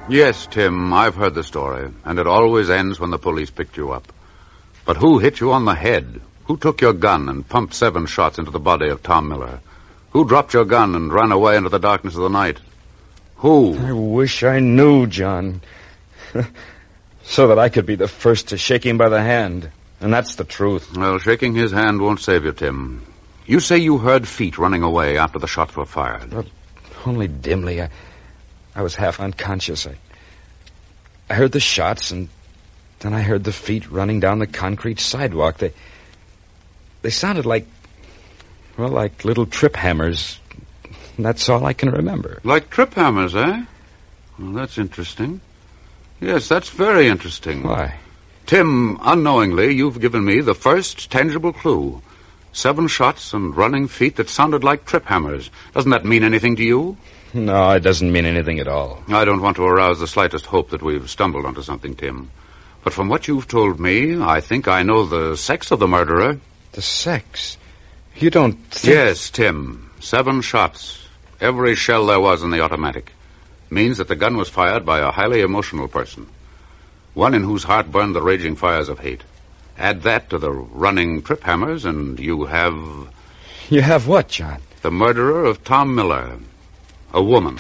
Yes, Tim, I've heard the story, and it always ends when the police picked you up. But who hit you on the head? Who took your gun and pumped 7 shots into the body of Tom Miller? Who dropped your gun and ran away into the darkness of the night? Who? I wish I knew, John. So that I could be the first to shake him by the hand. And that's the truth. Well, shaking his hand won't save you, Tim. You say you heard feet running away after the shots were fired. Well, only dimly. I was half unconscious. I heard the shots, and then I heard the feet running down the concrete sidewalk. They sounded like little trip hammers. That's all I can remember. Like trip hammers, eh? Well, that's interesting. Yes, that's very interesting. Why? Tim, unknowingly, you've given me the first tangible clue. 7 shots and running feet that sounded like trip hammers. Doesn't that mean anything to you? No, it doesn't mean anything at all. I don't want to arouse the slightest hope that we've stumbled onto something, Tim. But from what you've told me, I think I know the sex of the murderer. The sex? You don't think... Yes, Tim. 7 shots. Every shell there was in the automatic. Means that the gun was fired by a highly emotional person. One in whose heart burned the raging fires of hate. Add that to the running trip hammers, and you have... You have what, John? The murderer of Tom Miller. A woman.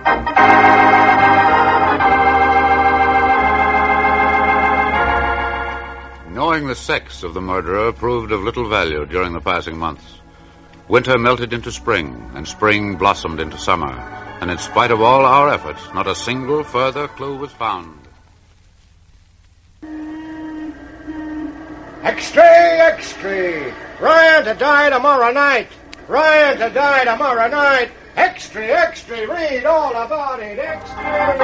Knowing the sex of the murderer proved of little value during the passing months. Winter melted into spring, and spring blossomed into summer. And in spite of all our efforts, not a single further clue was found. Extra, extra! Ryan to die tomorrow night! Ryan to die tomorrow night! Extra, extra! Read all about it! Extra!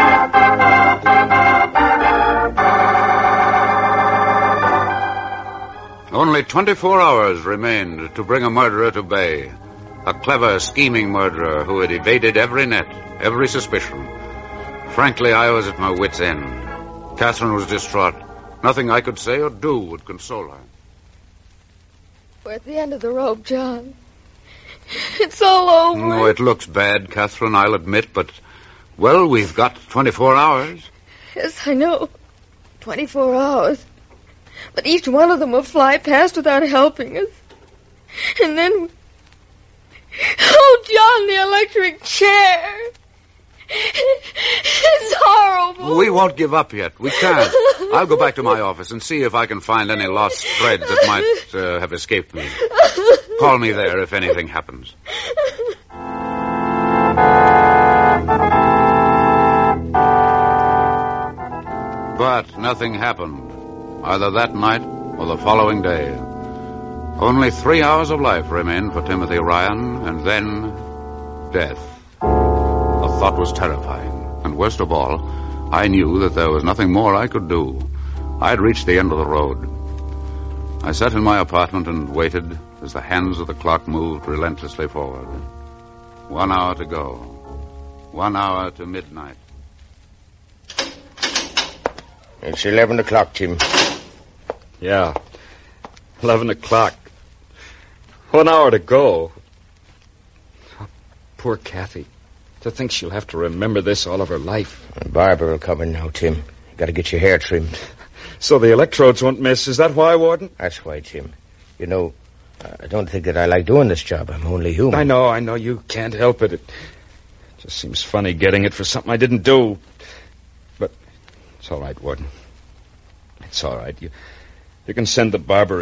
Only 24 hours remained to bring a murderer to bay. A clever, scheming murderer who had evaded every net, every suspicion. Frankly, I was at my wit's end. Catherine was distraught. Nothing I could say or do would console her. We're at the end of the rope, John. It's all over. No, it looks bad, Catherine, I'll admit, but, well, we've got 24 hours. Yes, I know. 24 hours. But each one of them will fly past without helping us. And then... Oh, John, the electric chair. It's horrible. We won't give up yet. We can't. I'll go back to my office and see if I can find any lost threads that might have escaped me. Call me there if anything happens. But nothing happened, either that night or the following day. Only 3 hours of life remained for Timothy Ryan, and then death. The thought was terrifying, and worst of all, I knew that there was nothing more I could do. I'd reached the end of the road. I sat in my apartment and waited as the hands of the clock moved relentlessly forward. 1 hour to go. 1 hour to midnight. It's 11 o'clock, Tim. Yeah, 11 o'clock. 1 hour to go. Oh, poor Kathy. To think she'll have to remember this all of her life. Barbara will come in now, Tim. You got to get your hair trimmed. So the electrodes won't miss. Is that why, Warden? That's why, Tim. You know, I don't think that I like doing this job. I'm only human. I know. You can't help it. It just seems funny getting it for something I didn't do. But it's all right, Warden. It's all right. You can send the barber